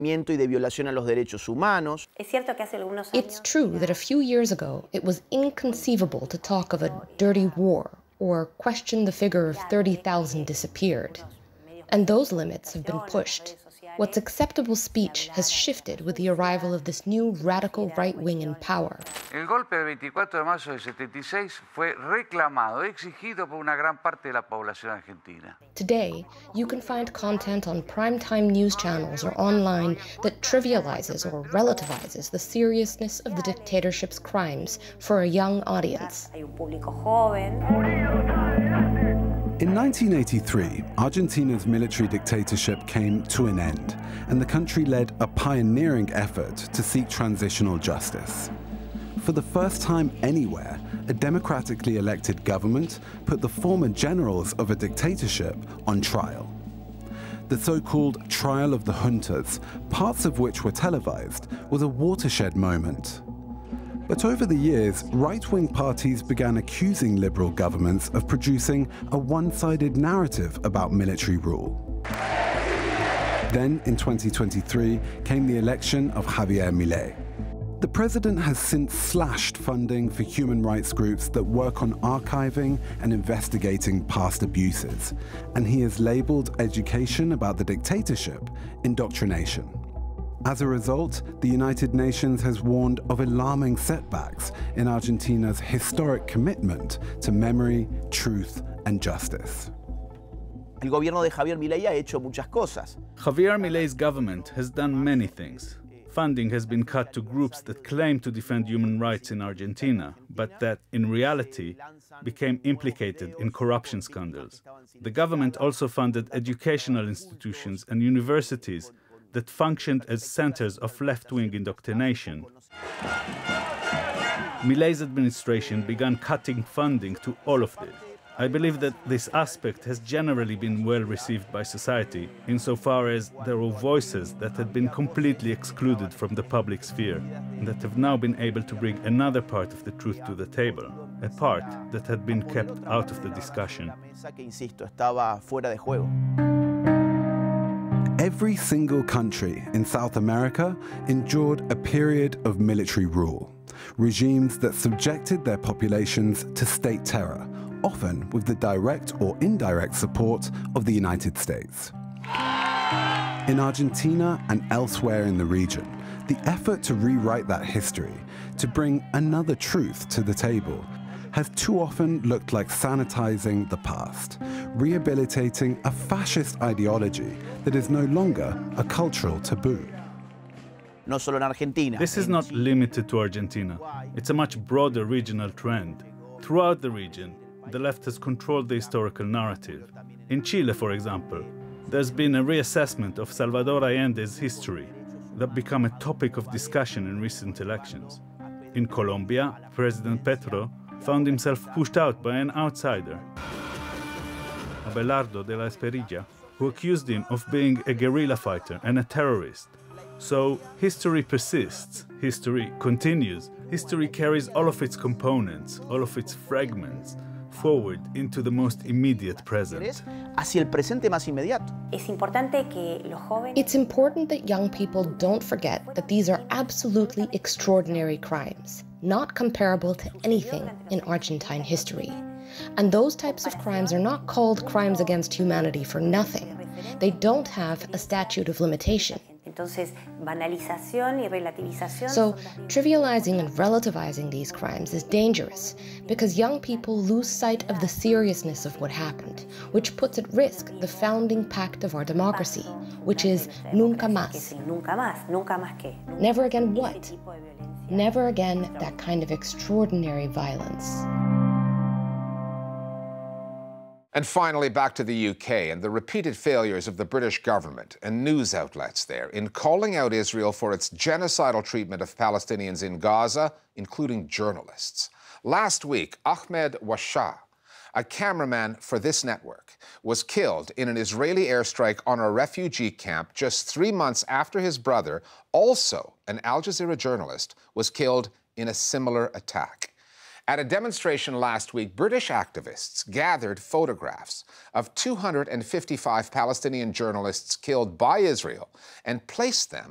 y de violación a los derechos humanos. It's true that a few years ago it was inconceivable to talk of a dirty war or question the figure of 30,000 disappeared. And those limits have been pushed. What's acceptable speech has shifted with the arrival of this new radical right wing in power. El golpe del 24 de marzo del 76 fue reclamado, exigido por una gran parte de la población argentina. Today, you can find content on primetime news channels or online that trivializes or relativizes the seriousness of the dictatorship's crimes for a young audience. In 1983, Argentina's military dictatorship came to an end, and the country led a pioneering effort to seek transitional justice. For the first time anywhere, a democratically elected government put the former generals of a dictatorship on trial. The so-called Trial of the Juntas, parts of which were televised, was a watershed moment. But over the years, right-wing parties began accusing liberal governments of producing a one-sided narrative about military rule. Then, in 2023, came the election of Javier Milei. The president has since slashed funding for human rights groups that work on archiving and investigating past abuses, and he has labeled education about the dictatorship indoctrination. As a result, the United Nations has warned of alarming setbacks in Argentina's historic commitment to memory, truth, and justice. El gobierno de Javier Milei ha hecho muchas cosas. Javier Milei's government has done many things. Funding has been cut to groups that claim to defend human rights in Argentina, but that, in reality, became implicated in corruption scandals. The government also funded educational institutions and universities that functioned as centers of left-wing indoctrination. Milei's administration began cutting funding to all of this. I believe that this aspect has generally been well received by society, insofar as there were voices that had been completely excluded from the public sphere, and that have now been able to bring another part of the truth to the table, a part that had been kept out of the discussion. Every single country in South America endured a period of military rule, regimes that subjected their populations to state terror, often with the direct or indirect support of the United States. In Argentina and elsewhere in the region, the effort to rewrite that history, to bring another truth to the table, has too often looked like sanitizing the past, rehabilitating a fascist ideology that is no longer a cultural taboo. No solo en Argentina. This is not limited to Argentina. It's a much broader regional trend. Throughout the region, the left has controlled the historical narrative. In Chile, for example, there's been a reassessment of Salvador Allende's history that became a topic of discussion in recent elections. In Colombia, President Petro found himself pushed out by an outsider, Abelardo de la Espriella, who accused him of being a guerrilla fighter and a terrorist. So history persists, history continues, history carries all of its components, all of its fragments, forward into the most immediate present. Hacia el presente más inmediato. It's important that young people don't forget that these are absolutely extraordinary crimes, not comparable to anything in Argentine history. And those types of crimes are not called crimes against humanity for nothing. They don't have a statute of limitation. So, trivializing and relativizing these crimes is dangerous because young people lose sight of the seriousness of what happened, which puts at risk the founding pact of our democracy, which is nunca más. Never again what? Never again that kind of extraordinary violence. And finally, back to the UK and the repeated failures of the British government and news outlets there in calling out Israel for its genocidal treatment of Palestinians in Gaza, including journalists. Last week, Ahmed Washa, a cameraman for this network, was killed in an Israeli airstrike on a refugee camp just 3 months after his brother, also an Al Jazeera journalist, was killed in a similar attack. At a demonstration last week, British activists gathered photographs of 255 Palestinian journalists killed by Israel and placed them